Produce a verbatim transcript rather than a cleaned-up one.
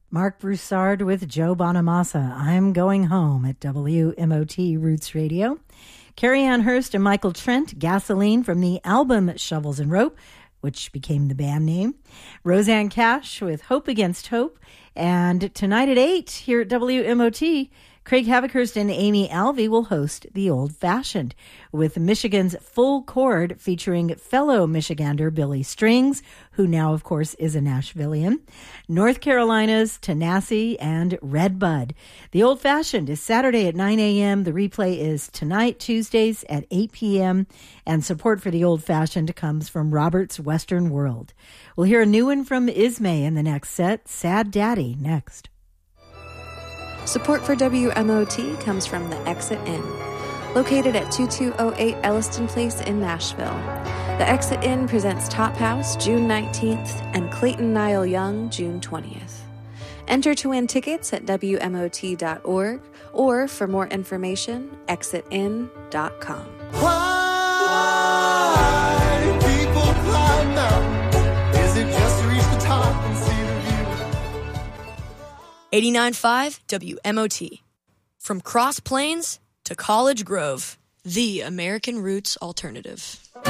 Mark Broussard with Joe Bonamassa. I'm Going Home at W M O T Roots Radio. Carrie Ann Hurst and Michael Trent, Gasoline from the album Shovels and Rope, which became the band name. Roseanne Cash with Hope Against Hope. And tonight at eight here at W M O T, Craig Havikhurst and Amy Alvey will host The Old Fashioned with Michigan's Full Chord featuring fellow Michigander Billy Strings, who now, of course, is a Nashvilleian, North Carolina's Tanasi, and Redbud. The Old Fashioned is Saturday at nine a.m. The replay is tonight, Tuesdays at eight p.m. And support for The Old Fashioned comes from Robert's Western World. We'll hear a new one from Ismay in the next set, Sad Daddy, next. Support for W M O T comes from the Exit Inn, located at twenty-two oh eight Elliston Place in Nashville. The Exit Inn presents Top House June nineteenth and Clayton Niall Young June twentieth. Enter to win tickets at W M O T dot org or for more information, exit in dot com. Why do people climb mountains? Is it just to reach the top and see the view? eighty-nine point five W M O T. From Cross Plains to College Grove, the American Roots Alternative.